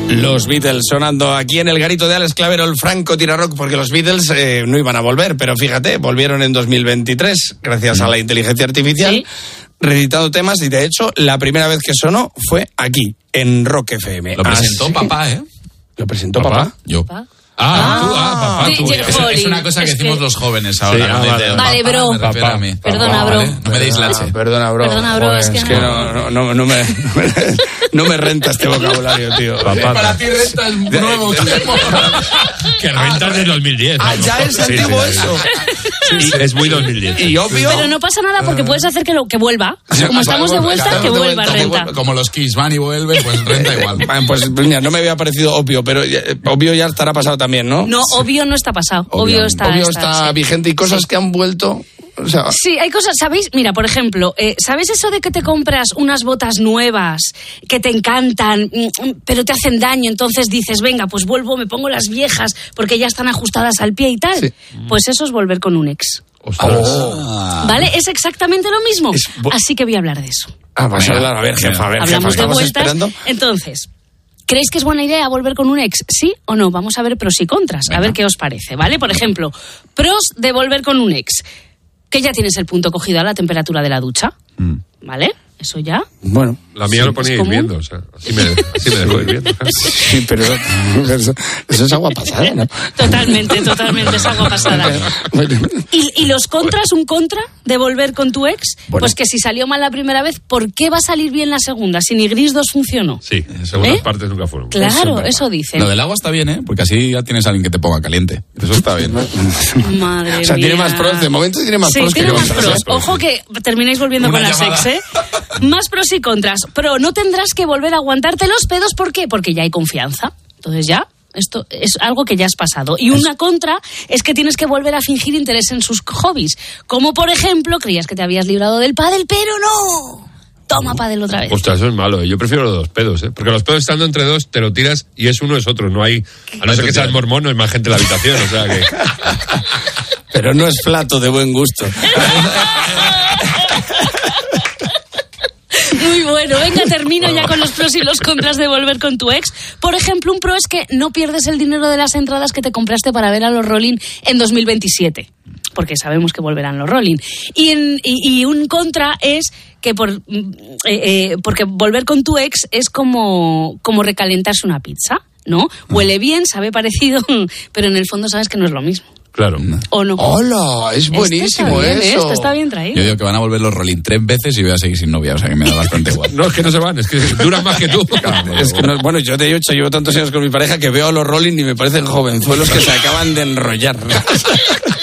Los Beatles sonando aquí en el garito de Alex Clavero, el Franco Tirarock, porque los Beatles no iban a volver, pero fíjate, volvieron en 2023 gracias a la inteligencia artificial, ¿sí? Reeditando temas, y de hecho la primera vez que sonó fue aquí, en Rock FM. Lo presentó papá, ¿eh? ¿Lo presentó papá? Yo. Papá, tú. Es una cosa que decimos los jóvenes ahora. Sí, vale, bro. Perdona, bro. No me deis lache. Perdona, bro. Joder, es que no me renta este vocabulario, tío. Papá. Para ti renta es nuevo. Que renta es de 2010. Ya es antiguo eso. Sí, es muy 2010. Y obvio. Pero no pasa nada porque puedes hacer que vuelva. Como estamos de vuelta, que vuelva renta. Como los Kiss van y vuelven, pues renta igual. Pues mira, no me había parecido obvio, pero obvio ya estará pasado también, ¿no? No, obvio no está pasado. Obvio está vigente, y cosas que han vuelto. O sea, sí, hay cosas, ¿sabéis? Mira, por ejemplo, ¿sabes eso de que te compras unas botas nuevas que te encantan, pero te hacen daño? Entonces dices, venga, pues vuelvo, me pongo las viejas porque ya están ajustadas al pie y tal. Sí. Pues eso es volver con un ex. ¿Vale? Es exactamente lo mismo. Así que voy a hablar de eso. Vas a hablar, a ver, jefa, hablamos de vueltas. Esperando. Entonces, ¿creéis que es buena idea volver con un ex? ¿Sí o no? Vamos a ver pros y contras. Venga. A ver qué os parece, ¿vale? Por ejemplo, pros de volver con un ex. Que ya tienes el punto cogido a la temperatura de la ducha, ¿vale? Eso ya. Bueno, la mía lo ponía hirviendo, o sea, así me dejó hirviendo. Sí, pero eso es agua pasada, ¿no? Totalmente, es agua pasada. ¿Y los contras, un contra de volver con tu ex? Bueno. Pues que si salió mal la primera vez, ¿por qué va a salir bien la segunda? Si ni Gris 2 funcionó. Sí, segundas partes nunca fueron. Claro, eso dicen. Lo del agua está bien, ¿eh? Porque así ya tienes a alguien que te ponga caliente. Eso está bien. Madre mía. O sea, tiene más pros, de momento tiene más pros que tiene más pros. Ojo que terminéis volviendo con las ex, ¿eh? Más pros y contras. Pro, no tendrás que volver a aguantarte los pedos. ¿Por qué? Porque ya hay confianza. Entonces ya, esto es algo que ya has pasado. Y una contra es que tienes que volver a fingir interés en sus hobbies. Como, por ejemplo, creías que te habías librado del pádel, pero no. Toma pádel otra vez. Ostras, eso es malo. Yo prefiero los dos pedos, ¿eh? Porque los pedos estando entre dos, te lo tiras y es uno es otro. No hay... A no ser que seas mormón, no hay más gente en la habitación, o sea que... Pero no es plato de buen gusto. Muy bueno, venga, termino ya con los pros y los contras de volver con tu ex. Por ejemplo, un pro es que no pierdes el dinero de las entradas que te compraste para ver a los Rolling en 2027, porque sabemos que volverán los Rolling. Y un contra es que porque volver con tu ex es como recalentarse una pizza, ¿no? Huele bien, sabe parecido, pero en el fondo sabes que no es lo mismo. Claro. ¿O no? ¡Hola! Es buenísimo eso. Esto está bien traído. Yo digo que van a volver los Rolling 3 veces y voy a seguir sin novia, o sea que me da bastante igual. No, es que no se van, es que duran más que tú. Es que no, bueno, yo de hecho llevo tantos años con mi pareja que veo a los Rolling y me parecen jovenzuelos que se acaban de enrollar.